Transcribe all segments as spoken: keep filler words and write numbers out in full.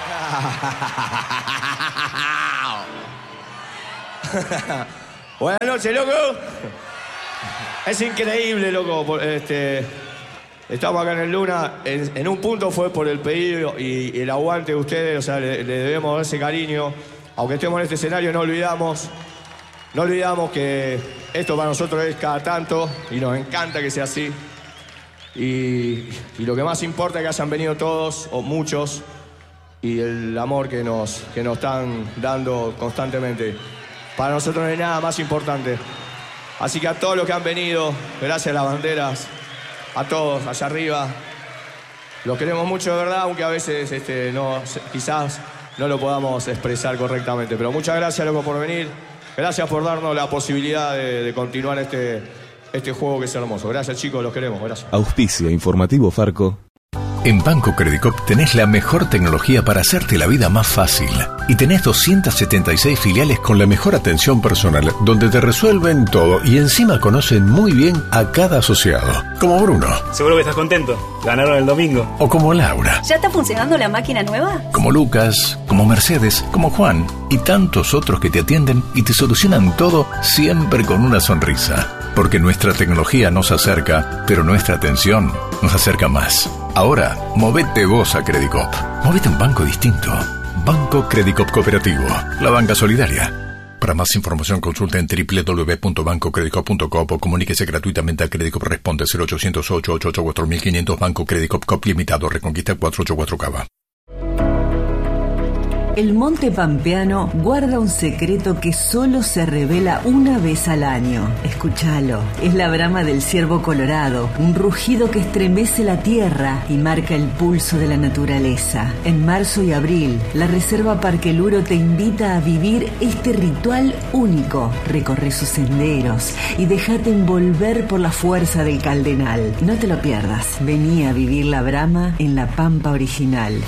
Buenas noches, loco. Es increíble, loco. Este, estamos acá en el Luna. En, en un punto fue por el pedido y, y el aguante de ustedes. O sea, le, le debemos ese cariño. Aunque estemos en este escenario, no olvidamos, no olvidamos que esto para nosotros es cada tanto y nos encanta que sea así. Y, y lo que más importa es que hayan venido todos o muchos y el amor que nos, que nos están dando constantemente. Para nosotros no hay nada más importante. Así que a todos los que han venido, gracias a las banderas, a todos allá arriba, los queremos mucho de verdad, aunque a veces este, no, quizás no lo podamos expresar correctamente. Pero muchas gracias, loco, por venir. Gracias por darnos la posibilidad de, de continuar este, este juego que es hermoso. Gracias, chicos, los queremos. Gracias. Auspicia Informativo Farco. En Banco Credicop tenés la mejor tecnología para hacerte la vida más fácil. Y tenés doscientas setenta y seis filiales con la mejor atención personal, donde te resuelven todo y encima conocen muy bien a cada asociado. Como Bruno. Seguro que estás contento. Ganaron el domingo. O como Laura. ¿Ya está funcionando la máquina nueva? Como Lucas, como Mercedes, como Juan y tantos otros que te atienden y te solucionan todo siempre con una sonrisa. Porque nuestra tecnología nos acerca, pero nuestra atención nos acerca más. Ahora, movete vos a Credicop. Movete a un banco distinto. Banco Credicop Cooperativo. La banca solidaria. Para más información consulta en doble u doble u doble u punto banco credicop punto com o comuníquese gratuitamente a Credicop. Responde cero ochocientos ocho, ochocientos ochenta y cuatro mil quinientos. Banco Credicop Cop Limitado. Reconquista cuatrocientos ochenta y cuatro Cava. El Monte Pampeano guarda un secreto que solo se revela una vez al año. Escúchalo. Es la brama del ciervo colorado, un rugido que estremece la tierra y marca el pulso de la naturaleza. En marzo y abril, la Reserva Parque Luro te invita a vivir este ritual único. Recorre sus senderos y déjate envolver por la fuerza del Caldenal. No te lo pierdas. Vení a vivir la brama en la Pampa original.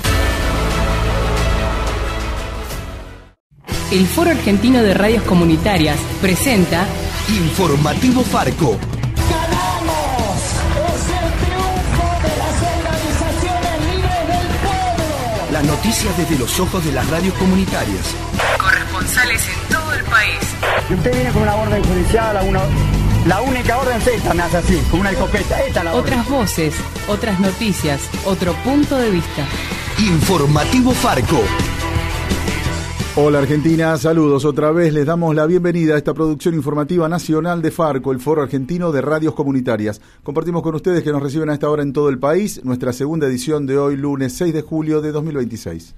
El Foro Argentino de Radios Comunitarias presenta Informativo Farco. ¡Ganamos! ¡Es el triunfo de las organizaciones libres del pueblo! Las noticias desde los ojos de las radios comunitarias. Corresponsales en todo el país. Y usted viene con una orden judicial, una, la única orden es esta, me hace así, con una escopeta. Esta es la orden. Otras voces, otras noticias, otro punto de vista. Informativo Farco. Hola Argentina, saludos otra vez, les damos la bienvenida a esta producción informativa nacional de Farco, el Foro Argentino de Radios Comunitarias. Compartimos con ustedes que nos reciben a esta hora en todo el país, nuestra segunda edición de hoy, lunes seis de julio de dos mil veintiséis.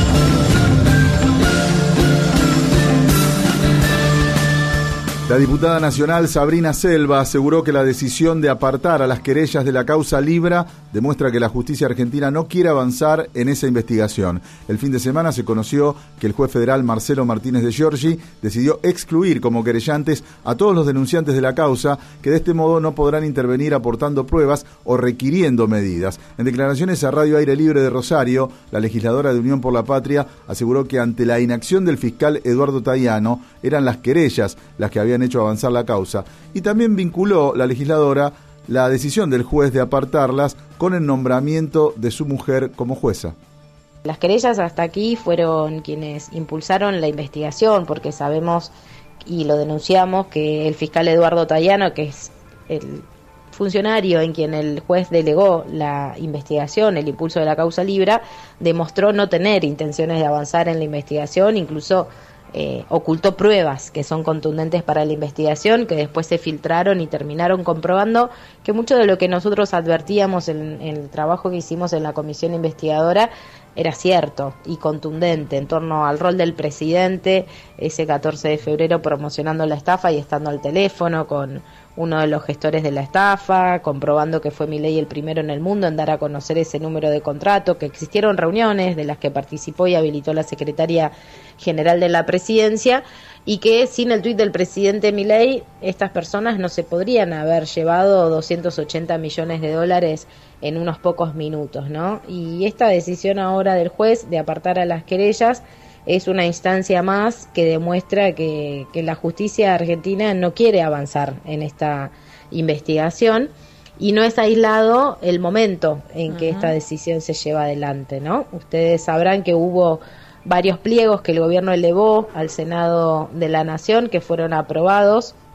La diputada nacional Sabrina Selva aseguró que la decisión de apartar a las querellas de la causa Libra demuestra que la justicia argentina no quiere avanzar en esa investigación. El fin de semana se conoció que el juez federal Marcelo Martínez de Giorgi decidió excluir como querellantes a todos los denunciantes de la causa, que de este modo no podrán intervenir aportando pruebas o requiriendo medidas. En declaraciones a Radio Aire Libre de Rosario, la legisladora de Unión por la Patria aseguró que ante la inacción del fiscal Eduardo Taiano eran las querellas las que habían hecho avanzar la causa, y también vinculó la legisladora la decisión del juez de apartarlas con el nombramiento de su mujer como jueza. Las querellas hasta aquí fueron quienes impulsaron la investigación, porque sabemos y lo denunciamos que el fiscal Eduardo Taiano, que es el funcionario en quien el juez delegó la investigación, el impulso de la causa Libra, demostró no tener intenciones de avanzar en la investigación, incluso Eh, ocultó pruebas que son contundentes para la investigación, que después se filtraron y terminaron comprobando que mucho de lo que nosotros advertíamos en, en el trabajo que hicimos en la comisión investigadora era cierto y contundente en torno al rol del presidente ese catorce de febrero promocionando la estafa y estando al teléfono con uno de los gestores de la estafa, comprobando que fue Milei el primero en el mundo en dar a conocer ese número de contrato, que existieron reuniones de las que participó y habilitó la secretaria general de la presidencia, y que sin el tuit del presidente Milei estas personas no se podrían haber llevado doscientos ochenta millones de dólares en unos pocos minutos, ¿no? Y esta decisión ahora del juez de apartar a las querellas es una instancia más que demuestra que, que la justicia argentina no quiere avanzar en esta investigación Y no es aislado el momento en que Ujú. esta decisión se lleva adelante, ¿no? Ustedes sabrán que hubo varios pliegos que el gobierno elevó al Senado de la Nación que fueron aprobados